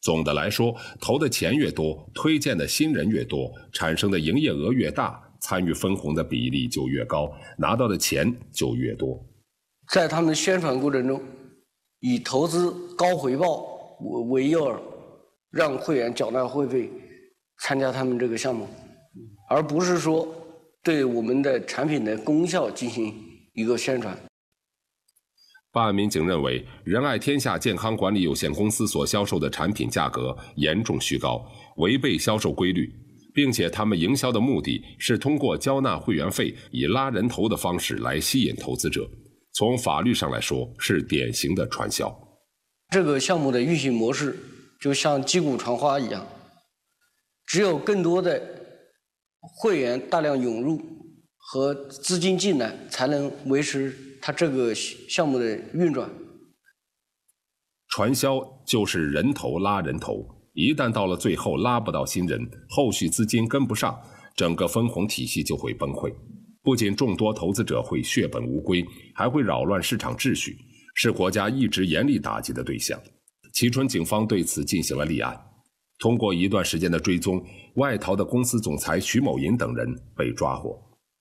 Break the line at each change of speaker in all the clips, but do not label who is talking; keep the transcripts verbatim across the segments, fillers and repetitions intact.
总的来说，投的钱越多，推荐的新人越多，产生的营业额越大，参与分红的比例就越高，拿到的钱就越多。
在他们宣传过程中，以投资高回报为诱饵，让会员缴纳会费参加他们这个项目，而不是说对我们的产品的功效进行一个宣传。
办案民警认为，仁爱天下健康管理有限公司所销售的产品价格严重虚高，违背销售规律，并且他们营销的目的是通过交纳会员费，以拉人头的方式来吸引投资者。从法律上来说，是典型的传销。
这个项目的运行模式就像击鼓传花一样，只有更多的会员大量涌入和资金进来，才能维持它这个项目的运转。
传销就是人头拉人头，一旦到了最后拉不到新人，后续资金跟不上，整个分红体系就会崩溃。不仅众多投资者会血本无归，还会扰乱市场秩序，是国家一直严厉打击的对象。蕲春警方对此进行了立案，通过一段时间的追踪，外逃的公司总裁徐某银等人被抓获。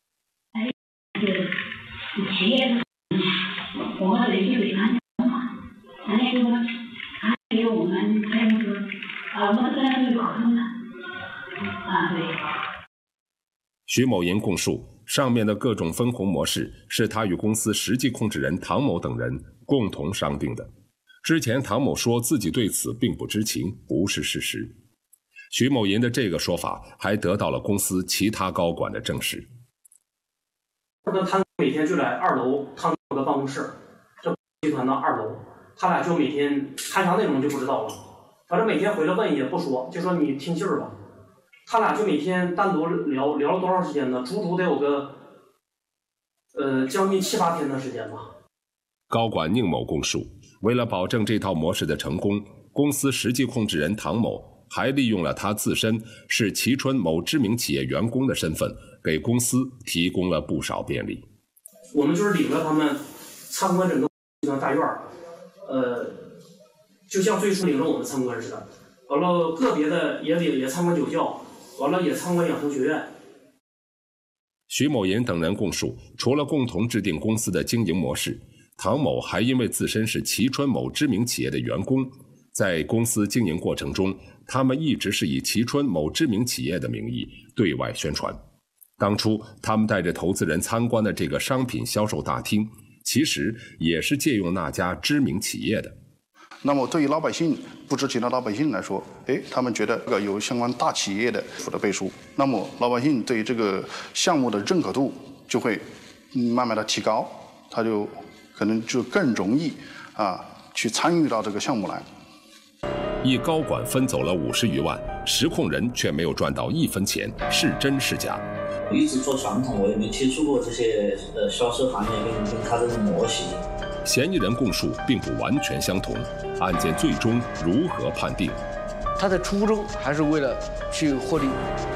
企业我们的就得看还有还有我们还有那个呃我们跟他们有合同的啊对。
徐某银供述，上面的各种分红模式是他与公司实际控制人唐某等人共同商定的。之前唐某说自己对此并不知情，不是事实。徐某银的这个说法还得到了公司其他高管的证实。
他每天就在二楼唐某的办公室，这集团的二楼，他俩就每天谈啥内容就不知道了，反正每天回来问也不说，就说你听信儿吧。他俩就每天单独聊聊了多长时间呢？足足得有个呃将近七八天的时间吧。
高管宁某供述，为了保证这套模式的成功，公司实际控制人唐某还利用了他自身是蕲春某知名企业员工的身份，给公司提供了不少便利。
我们就是领着他们参观整个集团大院，呃，就像最初领着我们参观似的。完了，个别的也领也参观酒窖，完了也参观养成学院。
徐某银等人供述，除了共同制定公司的经营模式，唐某还因为自身是蕲春某知名企业的员工，在公司经营过程中，他们一直是以蕲春某知名企业的名义对外宣传。当初他们带着投资人参观的这个商品销售大厅，其实也是借用那家知名企业的。
那么对于老百姓不知情的老百姓来说，哎，他们觉得这个有相关大企业的的背书，那么老百姓对这个项目的认可度就会慢慢的提高，他就可能就更容易啊去参与到这个项目来。
一高管分走了五十余万，实控人却没有赚到一分钱，是真是假？
我一直做传统，我也没接触过这些呃销售行业跟跟他这个模型。
嫌疑人供述并不完全相同，案件最终如何判定？
他的初衷还是为了去获利。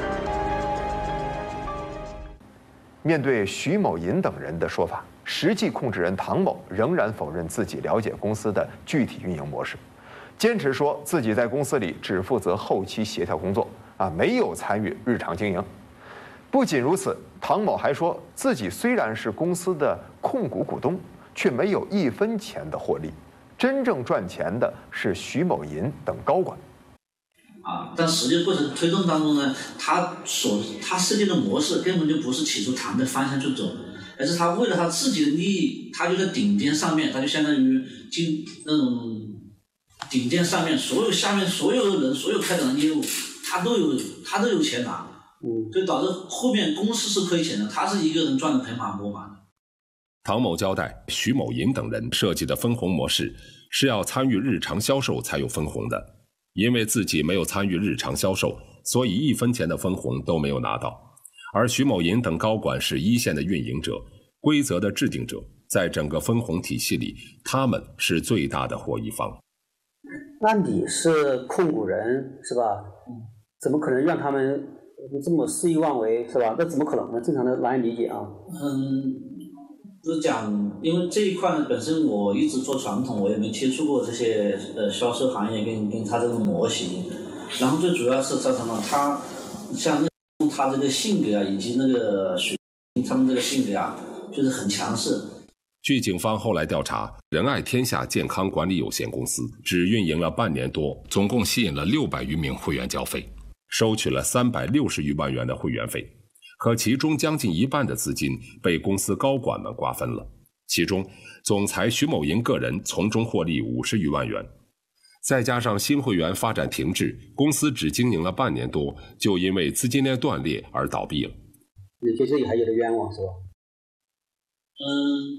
面对徐某银等人的说法，实际控制人唐某仍然否认自己了解公司的具体运营模式，坚持说自己在公司里只负责后期协调工作，啊，没有参与日常经营。不仅如此，唐某还说自己虽然是公司的控股股东，却没有一分钱的获利，真正赚钱的是徐某银等高管。
啊，但实际过程推动当中呢，他所他设定的模式根本就不是起初谈的方向去走，而是他为了他自己的利益，他就在顶尖上面，他就相当于进那种顶尖上面，所有下面所有的人，所有开展的业务，他都有他都有钱拿，嗯，所以导致后面公司是亏钱的，他是一个人赚得盆满钵满的。
唐某交代，徐某银等人设计的分红模式是要参与日常销售才有分红的，因为自己没有参与日常销售，所以一分钱的分红都没有拿到。而徐某银等高管是一线的运营者，规则的制定者，在整个分红体系里，他们是最大的获益方。
那你是控股人是吧？怎么可能让他们这么肆意妄为是吧？那怎么可能呢？正常的难以理解啊。
嗯， 就是讲，因为这一块呢，本身我一直做传统，我也没接触过这些呃销售行业跟跟他这个模型，然后最主要是造成了他像那他这个性格啊，以及那个水他们这个性格啊，就是很强势。
据警方后来调查，仁爱天下健康管理有限公司只运营了半年多，总共吸引了六百余名会员交费，收取了三百六十余万元的会员费。可其中将近一半的资金被公司高管们瓜分了，其中总裁徐某银个人从中获利五十余万元，再加上新会员发展停滞，公司只经营了半年多，就因为资金链断裂而倒闭了。
你觉得还有点冤枉是吧？
嗯，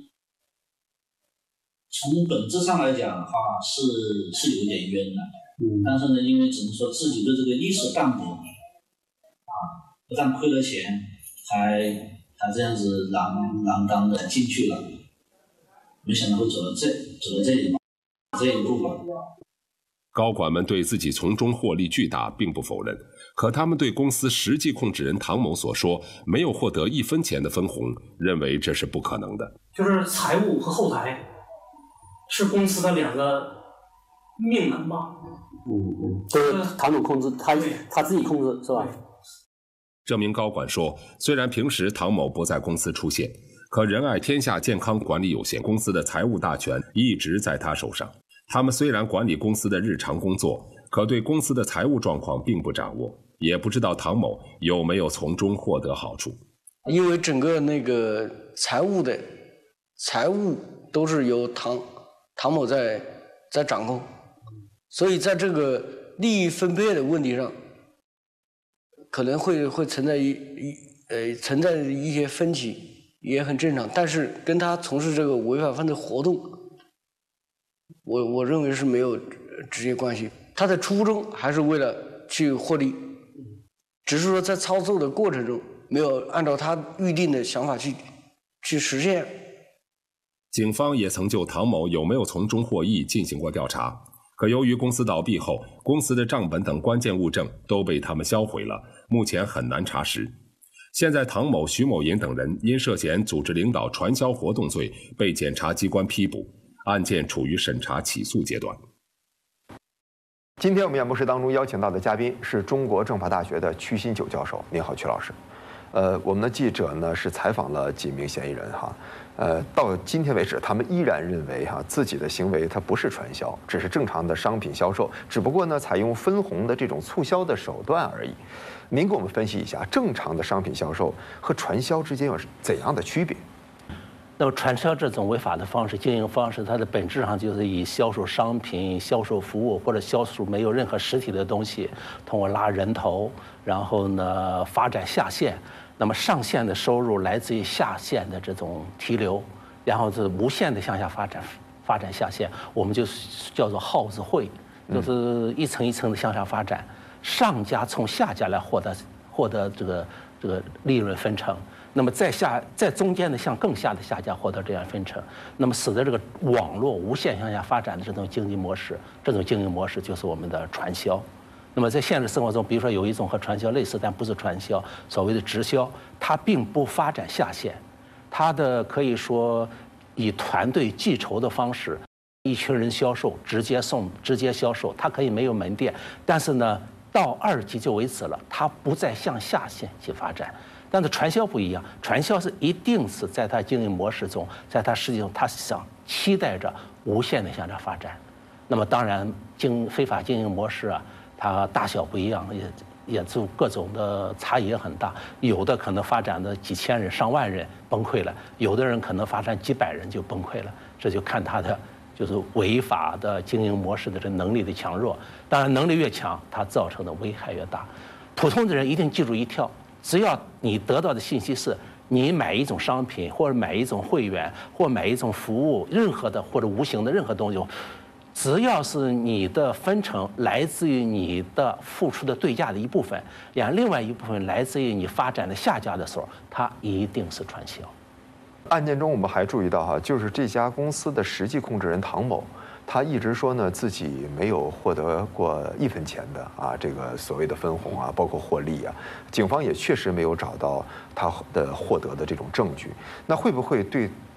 从本质上来讲的话是是有点冤的，嗯，但是呢，因为只能说自己的这个意识淡薄，啊，不但亏了钱，还还这样子锒锒铛的进去了，没想到会走到这走到这里这一步吧。
高管们对自己从中获利巨大并不否认，可他们对公司实际控制人唐某所说没有获得一分钱的分红，认为这是不可能的。
就是财务和后台是公司的两个命门吧。
嗯嗯，就是唐某控制，他他自己控制是吧？
这名高管说，虽然平时唐某不在公司出现，可仁爱天下健康管理有限公司的财务大权一直在他手上。他们虽然管理公司的日常工作，可对公司的财务状况并不掌握，也不知道唐某有没有从中获得好处。
因为整个那个财务的财务都是由唐唐某在在掌控，所以在这个利益分配的问题上，可能会会存在一一呃存在一些分歧，也很正常。但是跟他从事这个违法犯罪活动，我我认为是没有直接关系。他的初衷还是为了去获利，只是说在操作的过程中没有按照他预定的想法去去实现。
警方也曾就唐某有没有从中获益进行过调查，可由于公司倒闭后，公司的账本等关键物证都被他们销毁了，目前很难查实。现在唐某、徐某银等人因涉嫌组织领导传销活动罪被检察机关批捕，案件处于审查起诉阶段。
今天我们演播室当中邀请到的嘉宾是中国政法大学的曲新九教授。您好，曲老师。呃，我们的记者呢是采访了几名嫌疑人哈，呃，到今天为止，他们依然认为哈自己的行为它不是传销，只是正常的商品销售，只不过呢采用分红的这种促销的手段而已。您给我们分析一下，正常的商品销售和传销之间有怎样的区别？
那么传销这种违法的方式、经营方式，它的本质上就是以销售商品、销售服务或者销售没有任何实体的东西，通过拉人头，然后呢发展下线。那么上线的收入来自于下线的这种提流，然后是无限的向下发展，发展下线，我们就叫做耗子会，就是一层一层的向下发展，上家从下家来获得获得这个这个利润分成。那么在下在中间的向更下的下家获得这样分成，那么使得这个网络无限向下发展的这种经济模式，这种经营模式就是我们的传销。那么在现实生活中，比如说有一种和传销类似但不是传销，所谓的直销，它并不发展下线，它的可以说以团队计酬的方式，一群人销售，直接送，直接销售，它可以没有门店，但是呢，到二级就为止了，它不再向下线去发展。但是传销不一样，传销是一定是在它经营模式中，在它实际上它想期待着无限的向上发展。那么当然，经非法经营模式啊，它大小不一样，也也就各种的差异也很大。有的可能发展的几千人、上万人崩溃了，有的人可能发展几百人就崩溃了。这就看他的就是违法的经营模式的这能力的强弱。当然，能力越强，它造成的危害越大。普通的人一定记住一条。只要你得到的信息是，你买一种商品，或者买一种会员，或买一种服务，任何的或者无形的任何东西，只要是你的分成来自于你的付出的对价的一部分，然后另外一部分来自于你发展的下家的时候，它一定是传销。
案件中我们还注意到哈，就是这家公司的实际控制人唐某。他一直说呢，自己没有获得过一分钱的啊，这个所谓的分红啊，包括获利啊，警方也确实没有找到他的获得的这种证据。那会不会对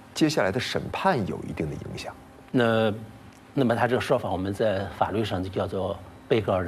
接下来的审判有一定的影响。
那，那么他这个说法，我们在法律上就叫做被告人